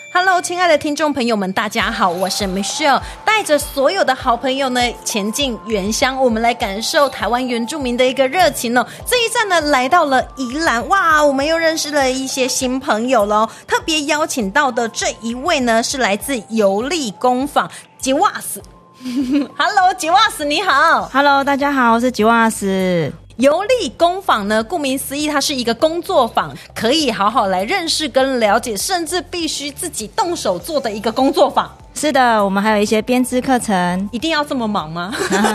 Hello， 亲爱的听众朋友们，大家好，我是 Michelle， 带着所有的好朋友呢前进原乡，我们来感受台湾原住民的一个热情哦。这一站呢来到了宜兰，哇，我们又认识了一些新朋友了哦。特别邀请到的这一位呢是来自游历工坊吉瓦斯。Hello， 吉瓦斯你好。 Hello， 大家好，我是吉瓦斯。 游历工坊呢，顾名思义，它是一个工作坊，可以好好来认识跟了解，甚至必须自己动手做的一个工作坊。 是的，我们还有一些编织课程。 一定要这么忙吗？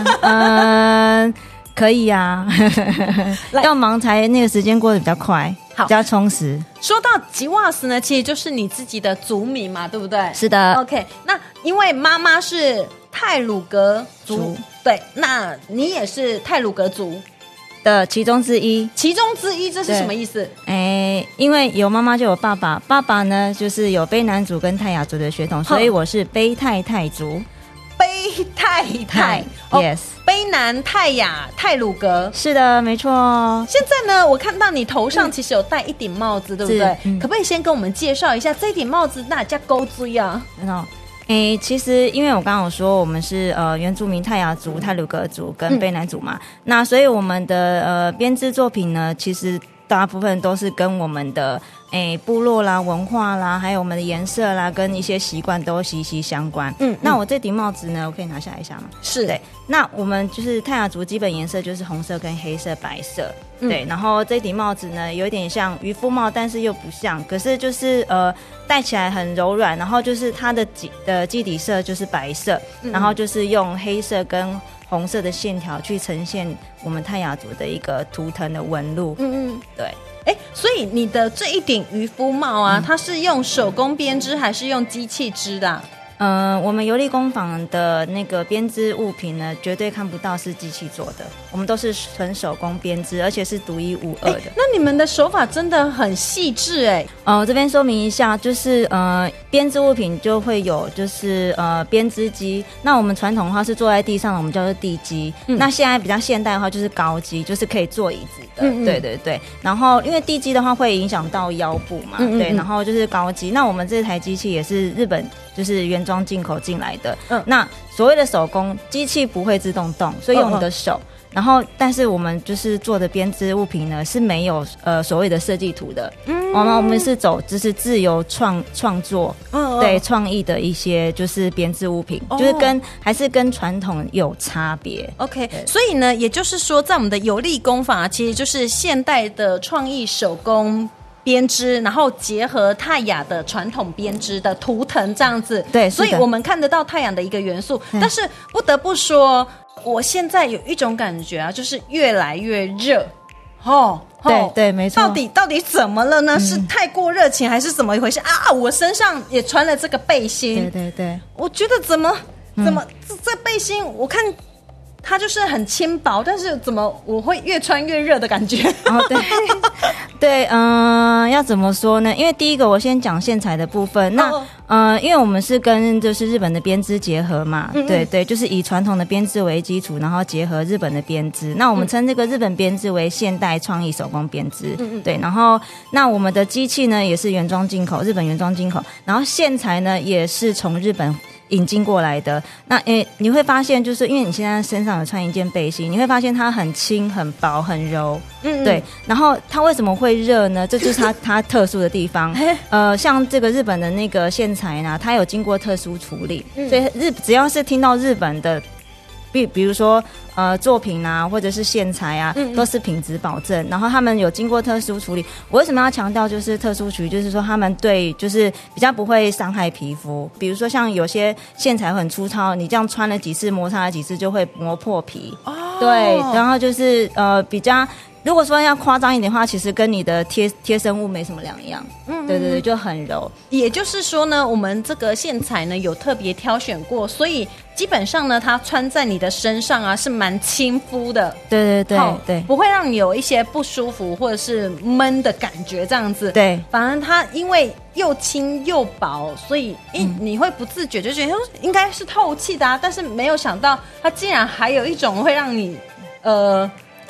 可以啊，要忙才那个时间过得比较快，比较充实。 说到吉瓦斯呢，其实就是你自己的族名嘛，对不对？ 是的。 OK， 那因为妈妈是太鲁阁族，对，那你也是太鲁阁族的其中之一， 这是什么意思？ 因为有妈妈就有爸爸，爸爸呢就是有卑南族跟泰雅族的血统，所以我是卑泰泰族。 卑泰泰 ，yes， 卑南泰雅太鲁阁， 是的，没错。 现在呢，我看到你头上其实有戴一顶帽子，对不对？可不可以先跟我们介绍一下这顶帽子哪叫勾追啊？ 其实因为我刚刚有说我们是原住民泰雅族、太鲁阁族跟卑南族嘛，那所以我们的编织作品呢，其实大部分都是跟我们的部落啦、文化啦，还有我们的颜色啦，跟一些习惯都息息相关。那我这顶帽子呢，我可以拿下来一下吗？ 是。 对，那我们就是泰雅族基本颜色就是红色跟黑色、白色。对，然后这顶帽子呢，有点像渔夫帽，但是又不像，可是就是戴起来很柔软，然后就是它的基底色就是白色，然后就是用黑色跟红色的线条去呈现我们泰雅族的一个图腾的纹路。对。 所以你的这一顶渔夫帽啊，它是用手工编织还是用机器织的啊？ 我们游历工坊的那个编织物品呢，绝对看不到是机器做的，我们都是纯手工编织，而且是独一无二的。 那你们的手法真的很细致哎。 我这边说明一下，就是编织物品就会有就是编织机，那我们传统的话是坐在地上的，我们叫做地机。那现在比较现代的话就是高机，就是可以坐椅子的。对对对。然后因为地机的话会影响到腰部嘛，对，然后就是高机。那我们这台机器也是日本就是原装进口进来的。那所谓的手工机器不会自动动，所以用你的手。然后但是我们就是做的编织物品呢是没有所谓的设计图的。我们是走就是自由创作，对，创意的一些就是编织物品，就是还是跟传统有差别。 OK， 所以呢，也就是说，在我们的游历工坊啊，其实就是现代的创意手工编织，然后结合泰雅的传统编织的图腾这样子。 对， 所以我们看得到泰雅的一个元素。但是不得不说，我现在有一种感觉啊，就是越来越热。 对对，没错。 到底怎么了呢？是太过热情还是怎么一回事啊？我身上也穿了这个背心。 对对对， 我觉得怎么这背心，我看它就是很轻薄，但是怎么我会越穿越热的感觉？ 对对，要怎么说呢？因为第一个我先讲线材的部分，那因为我们是跟就是日本的编织结合嘛，对对，就是以传统的编织为基础，然后结合日本的编织，那我们称这个日本编织为现代创意手工编织。对，然后那我们的机器呢也是原装进口，日本原装进口，然后线材呢也是从日本引进过来的。那你会发现就是因为你现在身上有穿一件背心，你会发现它很轻很薄很柔。对，然后它为什么会热呢？这就是它特殊的地方。像这个日本的那个线材呢，它有经过特殊处理，所以只要是听到日本的比如说作品啊或者是线材啊，都是品质保证，然后他们有经过特殊处理。我为什么要强调就是特殊处理，就是说他们对就是比较不会伤害皮肤，比如说像有些线材很粗糙，你这样穿了几次摩擦了几次就会磨破皮。对，然后就是比较如果说要夸张一点的话，其实跟你的贴身物没什么两样。对对对，就很柔。 也就是说呢，我们这个线材呢有特别挑选过，所以基本上呢，它穿在你的身上啊是蛮亲肤的。 对对对对， 不会让你有一些不舒服或者是闷的感觉这样子。 对， 反而它因为又轻又薄，所以你会不自觉就觉得应该是透气的啊，但是没有想到它竟然还有一种会让你对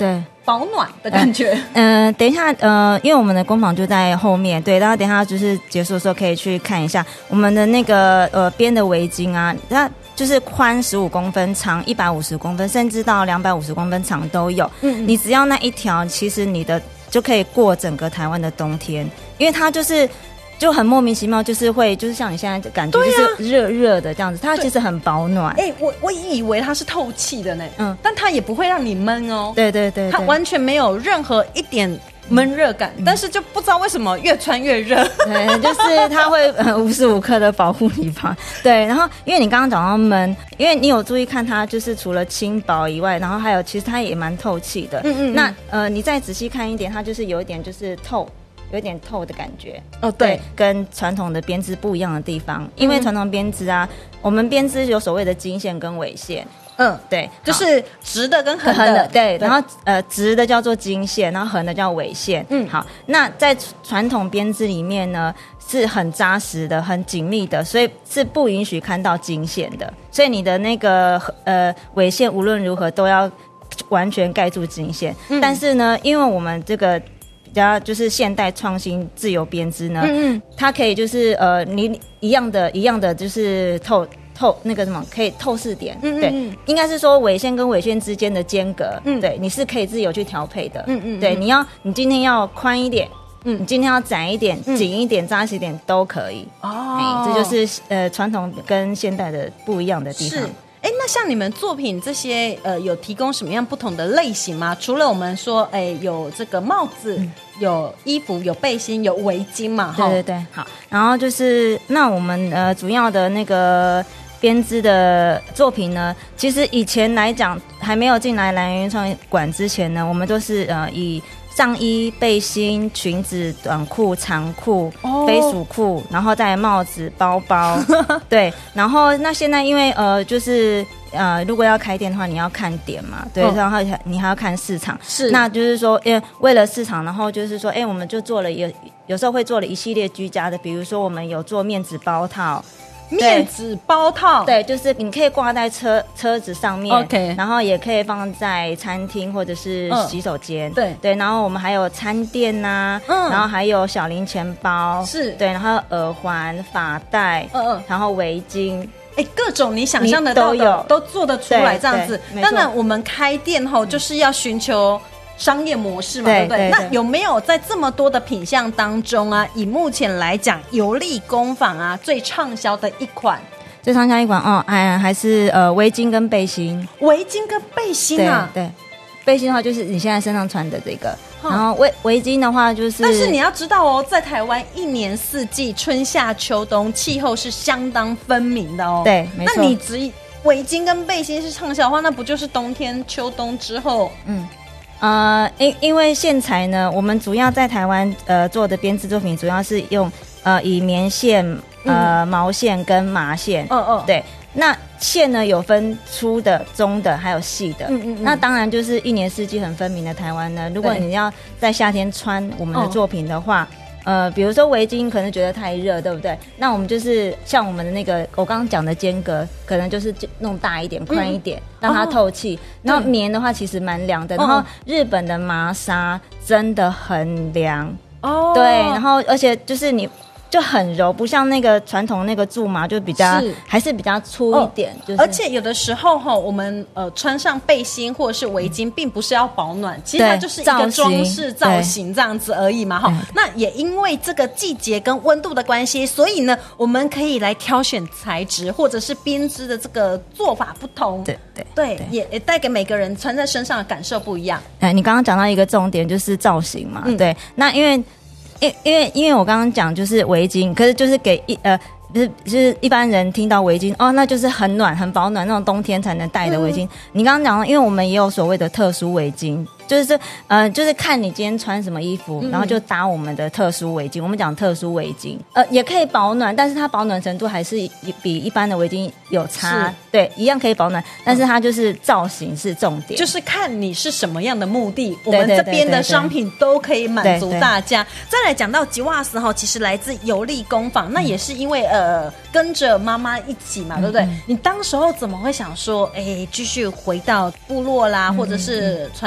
保暖的感觉。 等一下，因为我们的工坊就在后面，对，然后等一下就是结束的时候可以去看一下我们的那个编的围巾啊，它就是宽15公分，长150公分，甚至到250公分长都有。你只要那一条，其实你的就可以过整个台湾的冬天，因为它就很莫名其妙，就是会就是像你现在的感觉，就是热热的这样子，它其实很保暖。 我以为它是透气的呢，但它也不会让你闷哦。 对对对， 它完全没有任何一点闷热感，但是就不知道为什么越穿越热。 对，就是它会无时无刻的保护你吧。对，然后因为你刚刚讲到闷，因为你有注意看它，就是除了轻薄以外，然后还有其实它也蛮透气的。那你再仔细看一点，它就是有一点就是透。有点透的感觉对，跟传统的编织不一样的地方，因为传统编织啊，我们编织有所谓的经线跟纬线，对， 就是直的跟横的， 对，然后直的叫做经线，然后横的叫纬线，好，那在传统编织里面呢，是很扎实的、很紧密的，所以是不允许看到经线的，所以你的那个纬线无论如何都要完全盖住经线，但是呢，因为我们这个比较就是现代创新自由编织呢，它可以就是你一样的就是透那个什么可以透视点，对，应该是说纬线跟纬线之间的间隔，对，你是可以自由去调配的，对，你今天要宽一点，你今天要窄一点、紧一点、扎实一点都可以这就是传统跟现代的不一样的地方。 那像你们作品这些有提供什么样不同的类型吗？除了我们说有这个帽子、有衣服、有背心、有围巾嘛， 对对对，好，然后就是那我们主要的那个编织的作品呢，其实以前来讲还没有进来蓝园创意馆之前呢，我们都是以上衣、背心、裙子、短裤、长裤、飞鼠裤，然后再来帽子、包包，对。然后那现在因为就是如果要开店的话，你要看点嘛，对，然后你还要看市场， 是。 那就是说，为了市场，然后就是说，我们就做了有时候会做了一系列居家的，比如说我们有做面纸包套。 面纸包套， 对，就是你可以挂在车子上面 ，OK， 然后也可以放在餐厅或者是洗手间， 对， 然后我们还有餐垫呐，然后还有小零钱包， 是对， 然后耳环、发带，然后围巾。 各种你想象得到的都做得出来，这样子。当然，我们开店后就是要寻求商业模式嘛，对不对？那有没有在这么多的品项当中啊，以目前来讲，游历工坊啊最畅销的一款？ 最畅销一款还是围巾跟背心。 围巾跟背心啊， 对，背心的话就是你现在身上穿的这个，然后围巾的话就是。 但是你要知道哦，在台湾一年四季春夏秋冬气候是相当分明的哦。 对，没错。 那你围巾跟背心是畅销的话，那不就是冬天秋冬之后？ 因为线材呢，我们主要在台湾做的编织作品，主要是用以棉线、毛线跟麻线，对。那线呢有分粗的、中的，还有细的。那当然就是一年四季很分明的台湾呢。如果你要在夏天穿我们的作品的话，比如说围巾可能觉得太热，对不对？那我们就是像我们的那个我刚刚讲的间隔，可能就是弄大一点、宽一点，让它透气。然后棉的话其实蛮凉的，然后日本的麻纱真的很凉对，然后而且就是你。就很柔，不像那个传统那个苎麻就比较还是比较粗一点，就是。 而且有的时候我们穿上背心或者是围巾，并不是要保暖，其实它就是一个装饰造型这样子而已嘛那也因为这个季节跟温度的关系，所以呢，我们可以来挑选材质或者是编织的这个做法不同，对，也带给每个人穿在身上的感受不一样。 你刚刚讲到一个重点就是造型嘛，对，那因为我刚刚讲就是围巾，可是就是给就是一般人听到围巾那就是很暖很保暖那种冬天才能戴的围巾。你刚刚讲，因为我们也有所谓的特殊围巾，就是看你今天穿什么衣服，然后就搭我们的特殊围巾。我们讲特殊围巾，也可以保暖，但是它保暖程度还是比一般的围巾有差。对，一样可以保暖，但是它就是造型是重点， 就是看你是什么样的目的，我们这边的商品都可以满足大家。再来讲到吉瓦斯其实来自游历工坊，那也是因为跟着妈妈一起嘛，对不对？你当时候怎么会想说，继续回到部落啦，或者是传承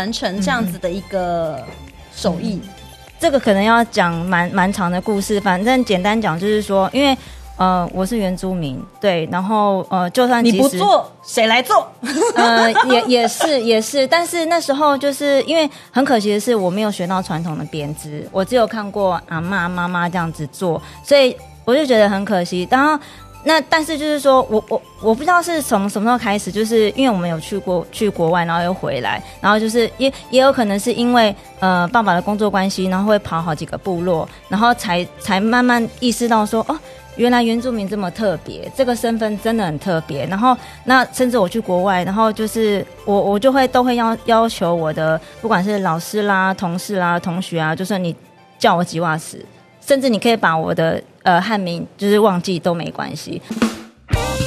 这样子的一个手艺？ 这个可能要讲蛮长的故事，反正简单讲就是说，因为我是原住民，对，然后就算你不做，谁来做？ 也是，但是那时候就是因为很可惜的是，我没有学到传统的编织，我只有看过阿嬷妈妈这样子做，所以我就觉得很可惜。然后但是就是说我不知道是从什么时候开始，就是因为我们有去国外，然后又回来，然后就是也有可能是因为爸爸的工作关系，然后会跑好几个部落，然后才慢慢意识到说原来原住民这么特别，这个身份真的很特别。然后那甚至我去国外，然后就是我就都会要求我的不管是老师啦、同事啦、同学啊，就算你叫我吉瓦斯，甚至你可以把我的汉名就是忘记都没关系。